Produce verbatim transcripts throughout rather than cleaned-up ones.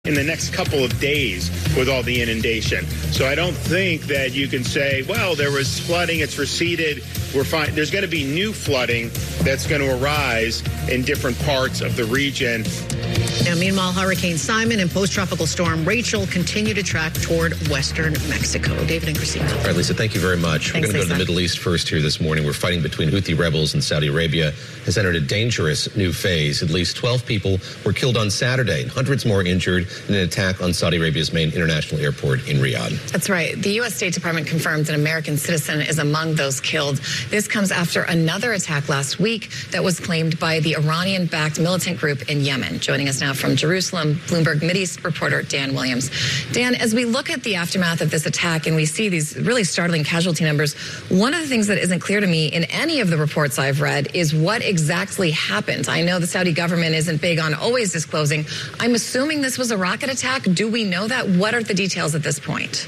in the next couple of days with all the inundation. So I don't think that you can say, well, there was flooding, it's receded, we're fine. There's going to be new flooding that's going to arise in different parts of the region. Now, meanwhile, Hurricane Simon and post-tropical storm Rachel continue to track toward western Mexico. David and Christina. All right, Lisa, thank you very much. Thanks, We're going to go to the Lisa. Middle East first here this morning. We're fighting between Houthi rebels and Saudi Arabia has entered a dangerous new phase. At least twelve people were killed on Saturday and hundreds more injured in an attack on Saudi Arabia's main international airport in Riyadh. That's right. The U S. State Department confirms an American citizen is among those killed. This comes after another attack last week that was claimed by the Iranian-backed militant group in Yemen. Joining us now from Jerusalem, Bloomberg Mideast reporter Dan Williams. Dan, as we look at the aftermath of this attack and we see these really startling casualty numbers, one of the things that isn't clear to me in any of the reports I've read is what exactly happened. I know the Saudi government isn't big on always disclosing. I'm assuming this was a rocket attack. Do we know that? What are the details at this point?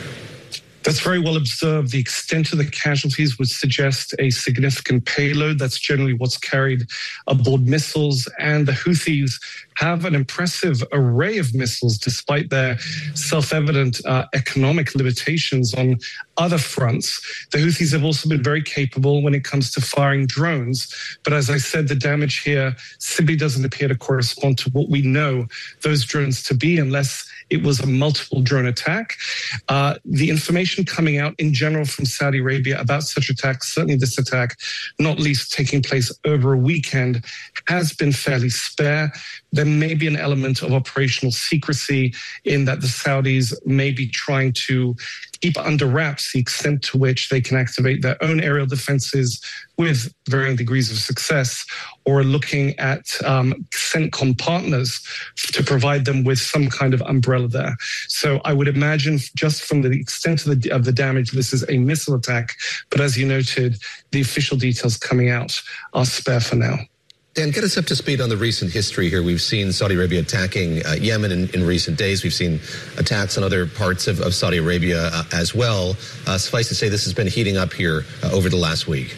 That's very well observed. The extent of the casualties would suggest a significant payload. That's generally what's carried aboard missiles. And the Houthis have an impressive array of missiles, despite their self-evident uh, economic limitations on other fronts. The Houthis have also been very capable when it comes to firing drones. But as I said, the damage here simply doesn't appear to correspond to what we know those drones to be, unless it was a multiple drone attack. Uh, the information coming out in general from Saudi Arabia about such attacks, certainly this attack, not least taking place over a weekend, has been fairly spare. There may be an element of operational secrecy in that the Saudis may be trying to keep under wraps the extent to which they can activate their own aerial defenses with varying degrees of success, or looking at um, CENTCOM partners to provide them with some kind of umbrella there. So I would imagine, just from the extent of the, of the damage, this is a missile attack. But as you noted, the official details coming out are spare for now. Dan, get us up to speed on the recent history here. We've seen Saudi Arabia attacking uh, Yemen in, in recent days. We've seen attacks on other parts of, of Saudi Arabia uh, as well. Uh, suffice to say, this has been heating up here uh, over the last week.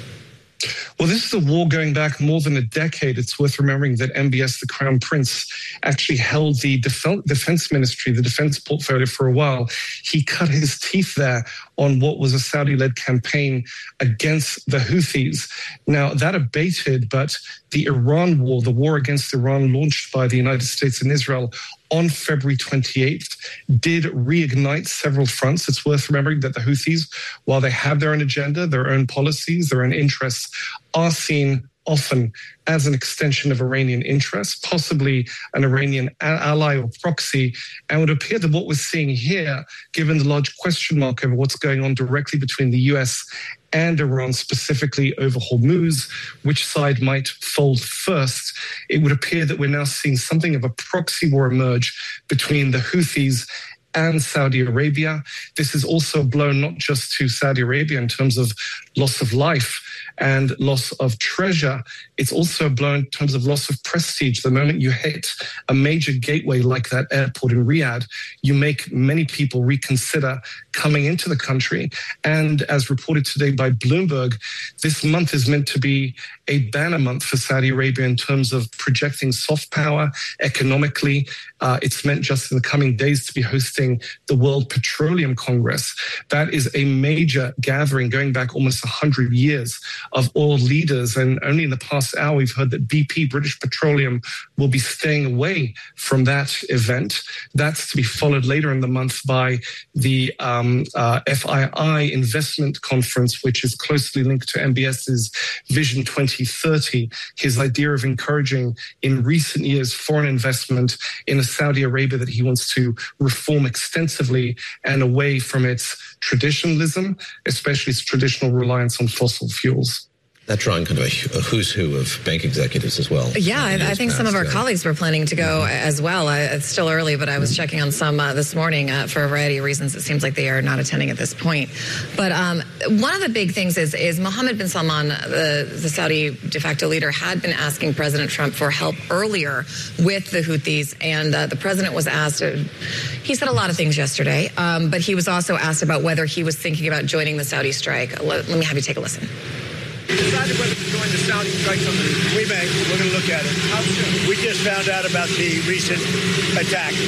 Well, this is a war going back more than a decade. It's worth remembering that M B S, the Crown Prince, actually held the def- defense ministry, the defense portfolio for a while. He cut his teeth there on what was a Saudi-led campaign against the Houthis. Now, that abated, but the Iran war, the war against Iran launched by the United States and Israel on February twenty-eighth, did reignite several fronts. It's worth remembering that the Houthis, while they have their own agenda, their own policies, their own interests, are seen often as an extension of Iranian interests, possibly an Iranian ally or proxy. And it would appear that what we're seeing here, given the large question mark over what's going on directly between the U S and Iran, specifically over Hormuz, which side might fold first, it would appear that we're now seeing something of a proxy war emerge between the Houthis and Saudi Arabia. This is also blown not just to Saudi Arabia in terms of loss of life and loss of treasure. It's also blown in terms of loss of prestige. The moment you hit a major gateway like that airport in Riyadh, you make many people reconsider coming into the country. And as reported today by Bloomberg, this month is meant to be a banner month for Saudi Arabia in terms of projecting soft power economically. Uh, it's meant just in the coming days to be hosting the World Petroleum Congress. That is a major gathering going back almost one hundred years of oil leaders. And only in the past hour, we've heard that B P, British Petroleum, will be staying away from that event. That's to be followed later in the month by the um, uh, F I I Investment Conference, which is closely linked to M B S's Vision twenty thirty, his idea of encouraging in recent years foreign investment in a Saudi Arabia that he wants to reform extensively and away from its traditionalism, especially its traditional reliance on fossil fuels. That drawing kind of a, a who's who of bank executives as well. Yeah, I, I think some of our uh, colleagues were planning to go mm-hmm. as well. I, it's still early, but I was mm-hmm. checking on some uh, this morning uh, for a variety of reasons. It seems like they are not attending at this point. But um, one of the big things is, is Mohammed bin Salman, the, the Saudi de facto leader, had been asking President Trump for help earlier with the Houthis. And uh, the president was asked, uh, he said a lot of things yesterday, um, but he was also asked about whether he was thinking about joining the Saudi strike. Let, let me have you take a listen. decided whether to join the Saudi strikes on the region? We may. We're going to look at it. How soon? We just found out about the recent attack.